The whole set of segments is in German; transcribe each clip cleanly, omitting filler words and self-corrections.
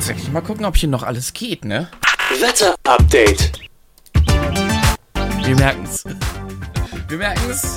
tatsächlich mal gucken, ob hier noch alles geht, ne? Wetter-Update. Wir merken's. Wir merken's.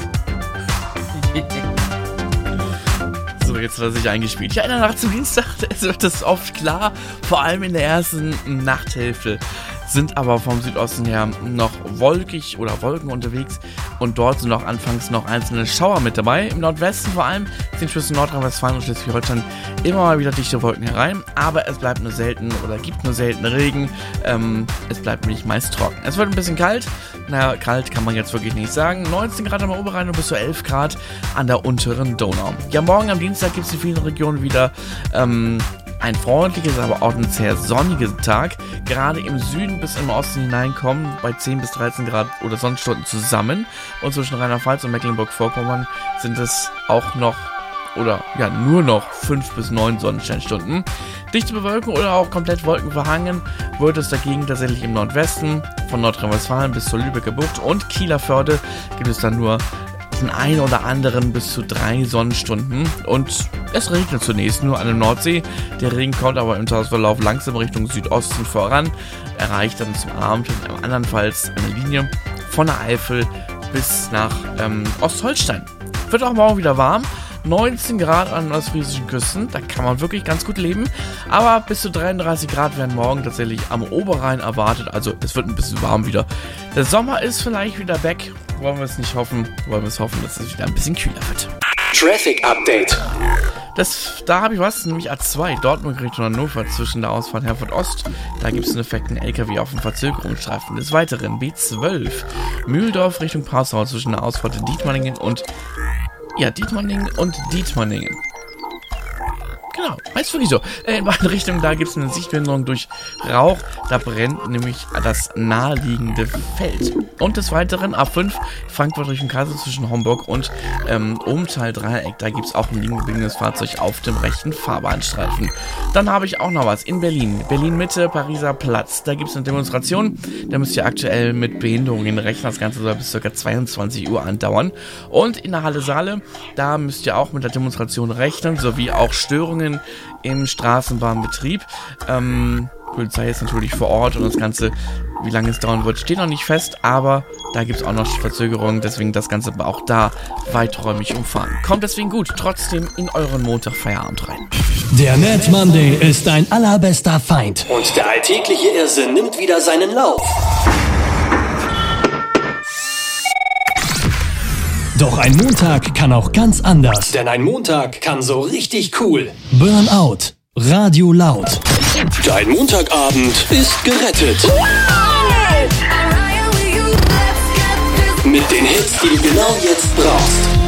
So, jetzt wird sich eingespielt. Ja, in der Nacht zum Dienstag wird es oft klar, vor allem in der ersten Nachthälfte. Sind aber vom Südosten her noch wolkig oder Wolken unterwegs und dort sind auch anfangs noch einzelne Schauer mit dabei. Im Nordwesten vor allem sind zwischen Nordrhein-Westfalen und Schleswig-Holstein immer mal wieder dichte Wolken herein, aber es bleibt nur selten oder gibt nur selten Regen. Es bleibt nämlich meist trocken. Es wird ein bisschen kalt. Naja, kalt kann man jetzt wirklich nicht sagen. 19 Grad am Oberrhein und bis zu 11 Grad an der unteren Donau. Ja, morgen am Dienstag gibt es in vielen Regionen wieder ein freundliches, aber auch ein sehr sonniger Tag. Gerade im Süden bis im Osten hineinkommen bei 10 bis 13 Grad oder Sonnenstunden zusammen. Und zwischen Rheinland-Pfalz und Mecklenburg-Vorpommern sind es auch noch oder ja nur noch 5 bis 9 Sonnensteinstunden. Dichte Bewölkung oder auch komplett wolkenverhangen wird es dagegen tatsächlich im Nordwesten. Von Nordrhein-Westfalen bis zur Lübecker Bucht und Kieler Förde gibt es dann nur den einen oder anderen bis zu 3 Sonnenstunden und es regnet zunächst nur an der Nordsee. Der Regen kommt aber im Tagesverlauf langsam Richtung Südosten voran, erreicht dann zum Abend andernfalls eine Linie von der Eifel bis nach Ostholstein. Wird auch morgen wieder warm. 19 Grad an den ostfriesischen Küsten, da kann man wirklich ganz gut leben, aber bis zu 33 Grad werden morgen tatsächlich am Oberrhein erwartet, also es wird ein bisschen warm wieder. Der Sommer ist vielleicht wieder back, wollen wir es nicht hoffen, wollen wir es hoffen, dass es wieder ein bisschen kühler wird. Traffic Update. Da habe ich was, nämlich A2, Dortmund Richtung Hannover zwischen der Ausfahrt Herford Ost. Da gibt es einen defekten LKW auf dem Verzögerungsstreifen. Des Weiteren B12, Mühldorf Richtung Passau zwischen der Ausfahrt Dietmanningen und Dietmanningen. Genau, heißt wirklich so. In beiden Richtungen, da gibt es eine Sichtbehinderung durch Rauch. Da brennt nämlich das naheliegende Feld. Und des Weiteren A5, Frankfurt Richtung Kassel zwischen Homburg und Umtal-Dreieck. Da gibt es auch ein liegen gebliebenes Fahrzeug auf dem rechten Fahrbahnstreifen. Dann habe ich auch noch was in Berlin. Berlin-Mitte, Pariser Platz. Da gibt es eine Demonstration. Da müsst ihr aktuell mit Behinderungen rechnen. Das Ganze soll bis ca. 22 Uhr andauern. Und in der Halle Saale, da müsst ihr auch mit der Demonstration rechnen, sowie auch Störungen im Straßenbahnbetrieb. Polizei ist natürlich vor Ort und das Ganze, wie lange es dauern wird, steht noch nicht fest, aber da gibt es auch noch Verzögerungen, deswegen das Ganze auch da weiträumig umfahren. Kommt deswegen gut trotzdem in euren Montag-Feierabend rein. Der Mad Monday ist dein allerbester Feind. Und der alltägliche Irrsinn nimmt wieder seinen Lauf. Doch ein Montag kann auch ganz anders. Denn ein Montag kann so richtig cool. Burnout. Radio laut. Dein Montagabend ist gerettet. Mit den Hits, die du genau jetzt brauchst.